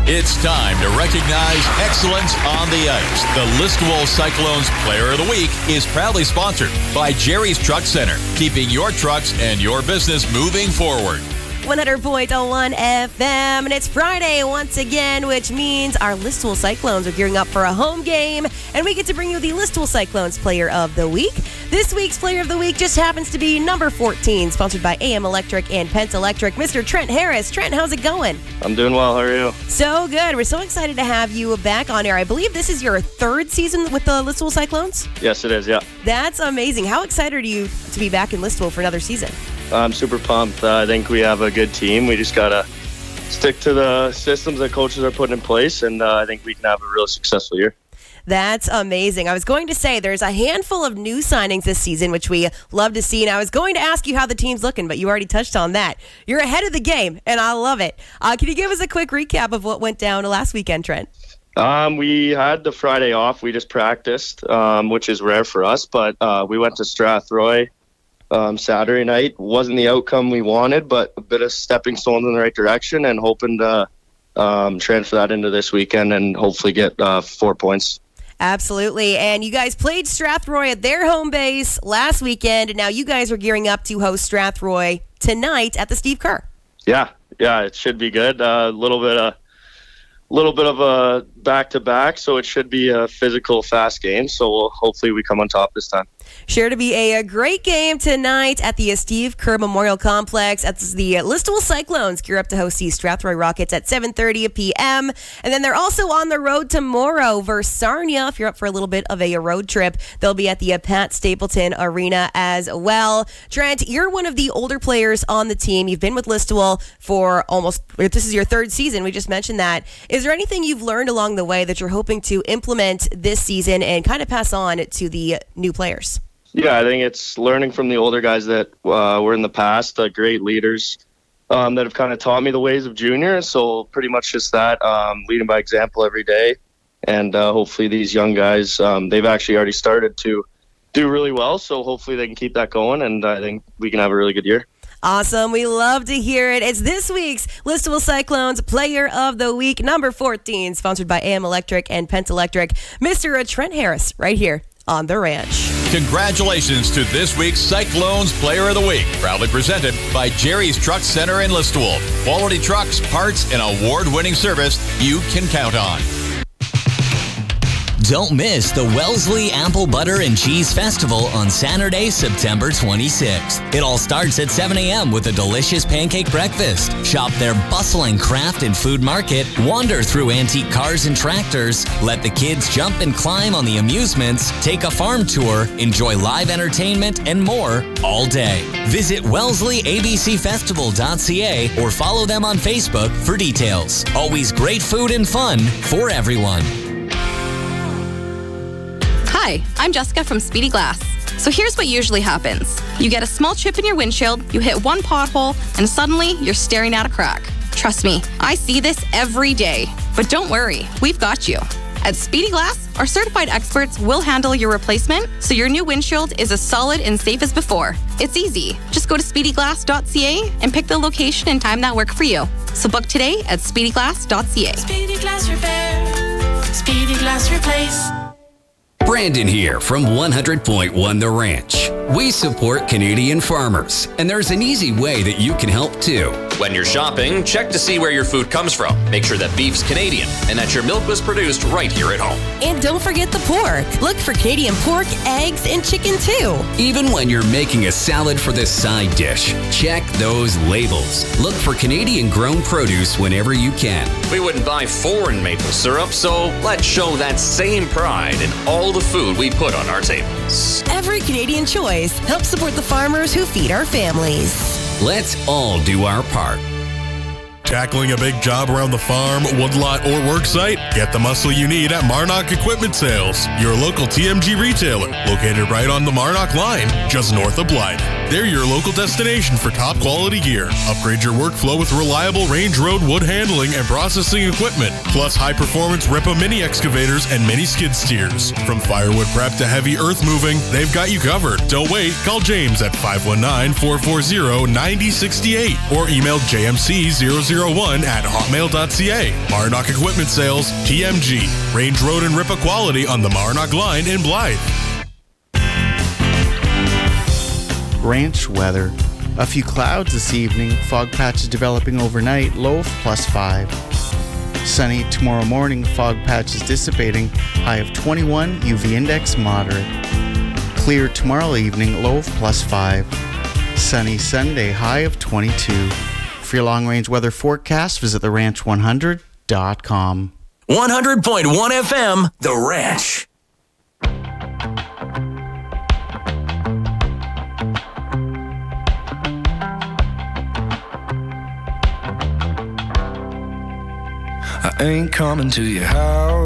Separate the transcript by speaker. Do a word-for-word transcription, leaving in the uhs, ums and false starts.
Speaker 1: It's time to recognize excellence on the ice. The Listowel Cyclones Player of the Week is proudly sponsored by Jerry's Truck Center, keeping your trucks and your business moving forward.
Speaker 2: one hundred point one F M, and it's Friday once again, which means our Listowel Cyclones are gearing up for a home game, and we get to bring you the Listowel Cyclones Player of the Week. This week's Player of the Week just happens to be number fourteen, sponsored by A M Electric and Pent Electric, Mister Trent Harris. Trent, how's it going?
Speaker 3: I'm doing well. How are you?
Speaker 2: So good. We're so excited to have you back on air. I believe this is your third season with the Listowel Cyclones?
Speaker 3: Yes, it is, yeah.
Speaker 2: That's amazing. How excited are you to be back in Listowel for another season?
Speaker 3: I'm super pumped. Uh, I think we have a good team. We just got to stick to the systems that coaches are putting in place, and uh, I think we can have a real successful year.
Speaker 2: That's amazing. I was going to say there's a handful of new signings this season, which we love to see. And I was going to ask you how the team's looking, but you already touched on that. You're ahead of the game, and I love it. Uh, can you give us a quick recap of what went down last weekend, Trent?
Speaker 3: Um, we had the Friday off. We just practiced, um, which is rare for us, but uh, we went to Strathroy um, Saturday night. Wasn't the outcome we wanted, but a bit of stepping stones in the right direction, and hoping to um, transfer that into this weekend and hopefully get uh, four points.
Speaker 2: Absolutely. And you guys played Strathroy at their home base last weekend, and now you guys are gearing up to host Strathroy tonight at the Steve Kerr.
Speaker 3: Yeah, yeah, it should be good. A uh, little bit of little bit of a back-to-back, so it should be a physical, fast game. So we'll, hopefully we come on top this time.
Speaker 2: Sure to be a, a great game tonight at the Steve Kerr Memorial Complex. That's the Listowel Cyclones gear up to host the Strathroy Rockets at seven thirty p.m. And then they're also on the road tomorrow versus Sarnia. If you're up for a little bit of a road trip, they'll be at the Pat Stapleton Arena as well. Trent, you're one of the older players on the team. You've been with Listowel for almost, this is your third season. We just mentioned that. Is there anything you've learned along the way that you're hoping to implement this season and kind of pass on to the new players?
Speaker 3: Yeah, I think it's learning from the older guys that uh, were in the past, uh, great leaders um, that have kind of taught me the ways of junior. So pretty much just that, um, leading by example every day. And uh, hopefully these young guys, um, they've actually already started to do really well. So hopefully they can keep that going, and I think we can have a really good year.
Speaker 2: Awesome. We love to hear it. It's this week's Listowel Cyclones Player of the Week, number fourteen, sponsored by A M Electric and Pent Electric, Mister Trent Harris, right here on The Ranch.
Speaker 1: Congratulations to this week's Cyclones Player of the Week, proudly presented by Jerry's Truck Center in Listowel. Quality trucks, parts, and award-winning service you can count on.
Speaker 4: Don't miss the Wellesley Apple Butter and Cheese Festival on Saturday, September twenty-sixth. It all starts at seven a.m. with a delicious pancake breakfast. Shop their bustling craft and food market, wander through antique cars and tractors, let the kids jump and climb on the amusements, take a farm tour, enjoy live entertainment, and more all day. Visit wellesley a b c festival dot c a or follow them on Facebook for details. Always great food and fun for everyone.
Speaker 5: Hi, I'm Jessica from Speedy Glass. So here's what usually happens. You get a small chip in your windshield, you hit one pothole, and suddenly you're staring at a crack. Trust me, I see this every day. But don't worry, we've got you. At Speedy Glass, our certified experts will handle your replacement so your new windshield is as solid and safe as before. It's easy. Just go to speedy glass dot c a and pick the location and time that work for you. So book today at speedy glass dot c a.
Speaker 6: Speedy Glass Repair. Speedy Glass Replace.
Speaker 7: Brandon here from one hundred point one The Ranch. We support Canadian farmers, and there's an easy way that you can help too.
Speaker 8: When you're shopping, check to see where your food comes from. Make sure that beef's Canadian and that your milk was produced right here at home.
Speaker 2: And don't forget the pork. Look for Canadian pork, eggs, and chicken too.
Speaker 7: Even when you're making a salad for this side dish, check those labels. Look for Canadian-grown produce whenever you can.
Speaker 8: We wouldn't buy foreign maple syrup, so let's show that same pride in all the food we put on our tables.
Speaker 2: Every Canadian choice helps support the farmers who feed our families.
Speaker 7: Let's all do our part.
Speaker 9: Tackling a big job around the farm, woodlot, or work site? Get the muscle you need at Marnock Equipment Sales, your local T M G retailer, located right on the Marnock line, just north of Blythe. They're your local destination for top quality gear. Upgrade your workflow with reliable Range Road wood handling and processing equipment, plus high-performance Ripa mini excavators and mini skid steers. From firewood prep to heavy earth moving, they've got you covered. Don't wait. Call James at five one nine, four four zero, nine zero six eight or email j m c zero zero one at hotmail dot c a. Marnock Equipment Sales, T M G. Range Road and Ripa quality on the Marnock line in Blythe.
Speaker 10: Ranch weather. A few clouds this evening. Fog patches developing overnight. Low of plus five. Sunny tomorrow morning. Fog patches dissipating. High of twenty-one. U V index moderate. Clear tomorrow evening. Low of plus five. Sunny Sunday. High of twenty-two. For your long-range weather forecast, visit the ranch one hundred dot com.
Speaker 11: one hundred point one F M, The Ranch.
Speaker 12: I ain't coming to your house.